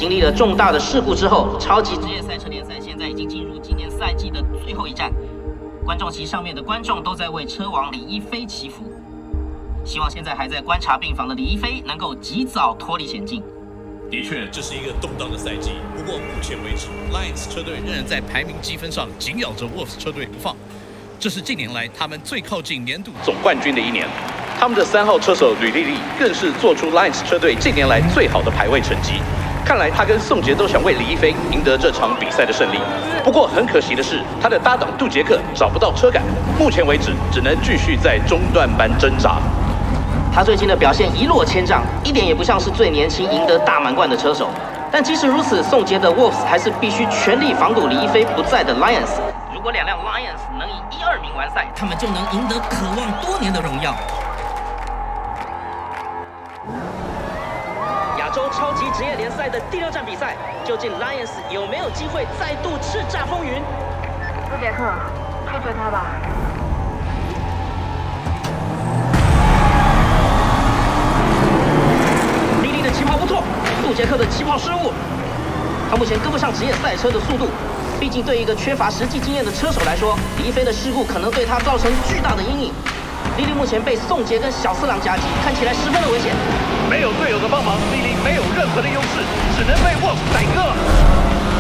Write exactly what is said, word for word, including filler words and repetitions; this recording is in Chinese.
经历了重大的事故之后，超级职业赛车联赛现在已经进入今年赛季的最后一站。观众席上面的观众都在为车王李一飞祈福，希望现在还在观察病房的李一飞能够及早脱离险境。 的确，这是一个动荡的赛季。不过目前为止 ，Lions 车队仍然在排名积分上紧咬着 Wolves 车队不放。这是近年来他们最靠近年度总冠军的一年。他们的三号车手吕丽丽更是做出 Lions 车队近年来最好的排位成绩。看来他跟宋杰都想为李一飞赢得这场比赛的胜利。不过很可惜的是，他的搭档杜杰克找不到车感，目前为止只能继续在中段班挣扎。 他最近的表现一落千丈，一点也不像是最年轻赢得大满贯的车手。但即使如此，宋杰的 Wolves 还是必须全力防堵李一飞不在的 Lions。如果两辆 Lions 能以一二名完赛，他们就能赢得渴望多年的荣耀。亚洲超级职业联赛的第六站比赛，究竟 Lions 有没有机会再度叱咤风云？ 杜杰克，追追他吧。 莉莉的起跑不错，杜杰克的起跑失误，他目前跟不上职业赛车的速度。毕竟对一个缺乏实际经验的车手来说，李一飞的事故可能对他造成巨大的阴影。莉莉目前被宋杰跟小次郎夹击，看起来十分的危险。 没有队友的帮忙，莉莉没有任何的优势，只能被 Wolves 宰割。